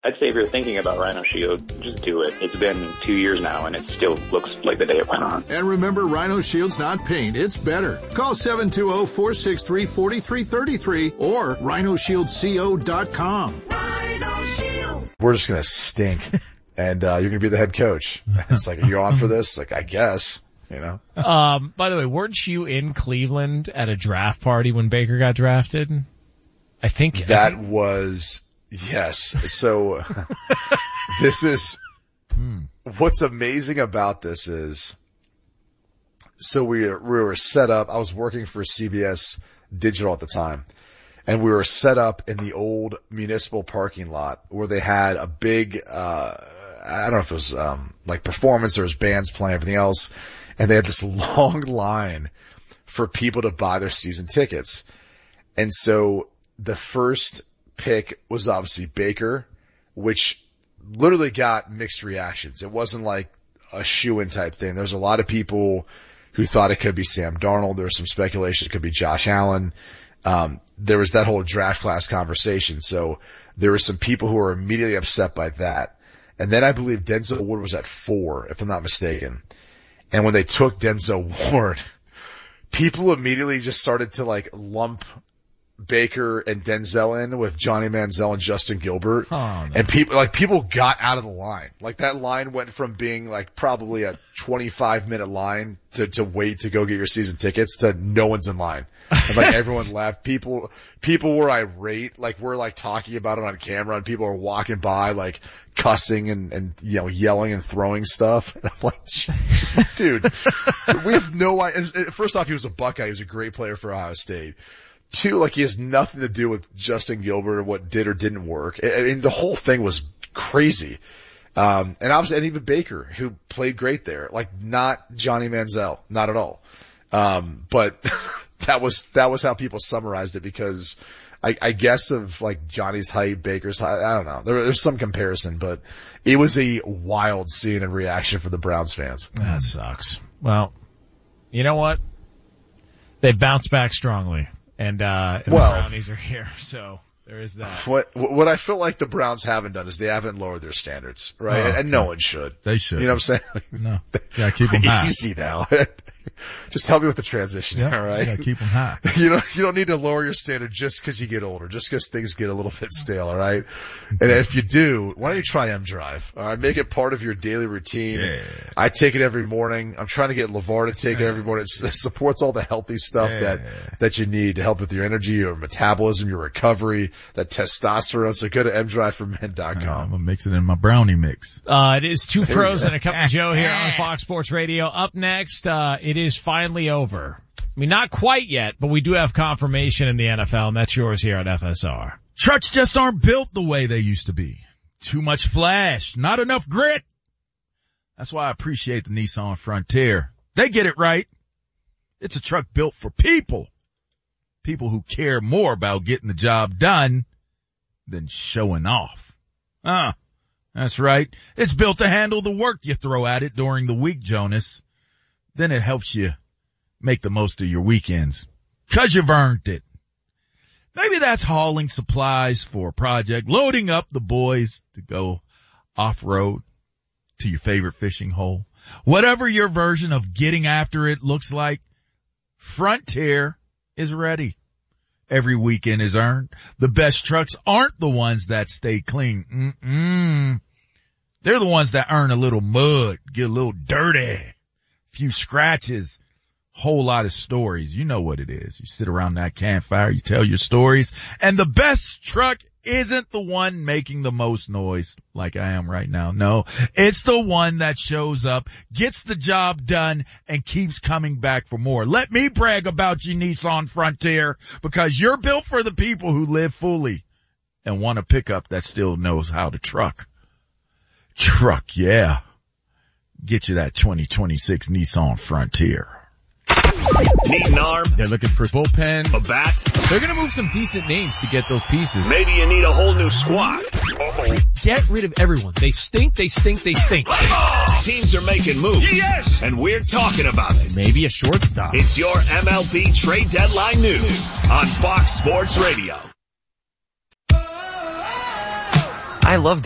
I'd say if you're thinking about Rhino Shield, just do it. It's been 2 years now, and it still looks like the day it went on. And remember, Rhino Shield's not paint, it's better. Call 720-463-4333 or rhinosshieldco.com. Rhino Shield. We're just going to stink, and you're going to be the head coach. It's like, are you on for this? Like, I guess, you know. By the way, weren't you in Cleveland at a draft party when Baker got drafted? I think that was... Yes. So this is what's amazing about this is, so we were set up. I was working for CBS Digital at the time, and we were set up in the old municipal parking lot where they had a big, I don't know if it was, like performance, there was bands playing, everything else. And they had this long line for people to buy their season tickets. And so the first pick was obviously Baker, which literally got mixed reactions. It wasn't like a shoo-in type thing. There was a lot of people who thought it could be Sam Darnold. There was some speculation it could be Josh Allen. There was that whole draft class conversation. So there were some people who were immediately upset by that. And then I believe Denzel Ward was at 4, if I'm not mistaken. And when they took Denzel Ward, people immediately just started to like lump Baker and Denzel in with Johnny Manziel and Justin Gilbert. Oh, no. And people got out of the line. Like that line went from being like probably a 25-minute line to wait to go get your season tickets to no one's in line. And like everyone left. People were irate. Like we're like talking about it on camera and people are walking by like cussing and you know, yelling and throwing stuff. And I'm like, dude, we have no idea. First off, he was a Buckeye. He was a great player for Ohio State. 2, like he has nothing to do with Justin Gilbert or what did or didn't work. I mean, the whole thing was crazy. And obviously, and even Baker, who played great there, like not Johnny Manziel, not at all. But that was how people summarized it because I guess of like Johnny's height, Baker's height, I don't know. There's some comparison, but it was a wild scene and reaction for the Browns fans. That sucks. Well, you know what? They've bounced back strongly. And the Brownies are here, so there is that. What I feel like the Browns haven't done is they haven't lowered their standards, right? And no one should. They should. You know what I'm saying? No. Yeah, keep them high. Easy now. Just help me with the transition, all right? Yeah, keep them high. You don't need to lower your standard just because you get older, just because things get a little bit stale, all right? And if you do, why don't you try M-Drive? All right, make it part of your daily routine. Yeah. I take it every morning. I'm trying to get LeVar to take it every morning. It supports all the healthy stuff that you need to help with your energy, your metabolism, your recovery, that testosterone. So go to mdriveformen.com. I'm gonna mix it in my brownie mix. It is Two Pros and a Cup of Joe here on Fox Sports Radio. Up next, it is finally over. I mean, not quite yet, but we do have confirmation in the NFL, and that's yours here at FSR. Trucks just aren't built the way they used to be. Too much flash, not enough grit. That's why I appreciate the Nissan Frontier. They get it right. It's a truck built for people. People who care more about getting the job done than showing off. That's right. It's built to handle the work you throw at it during the week, Jonas. Then it helps you make the most of your weekends. 'Cause you've earned it. Maybe that's hauling supplies for a project, loading up the boys to go off-road to your favorite fishing hole. Whatever your version of getting after it looks like, Frontier is ready. Every weekend is earned. The best trucks aren't the ones that stay clean. They're the ones that earn a little mud, get a little dirty, few scratches, whole lot of stories. You know what it is. You sit around that campfire, you tell your stories, and the best truck isn't the one making the most noise like I am right now. No, it's the one that shows up, gets the job done, and keeps coming back for more. Let me brag about you, Nissan Frontier, because you're built for the people who live fully and want a pickup that still knows how to truck. Truck, yeah. Get you that 2026 Nissan Frontier. Need an arm? They're looking for bullpen. A bat? They're going to move some decent names to get those pieces. Maybe you need a whole new squad. Uh-oh. Get rid of everyone. They stink, they stink, they stink. Oh, teams are making moves. Yes! And we're talking about it. Maybe a shortstop. It's your MLB trade deadline news on Fox Sports Radio. I love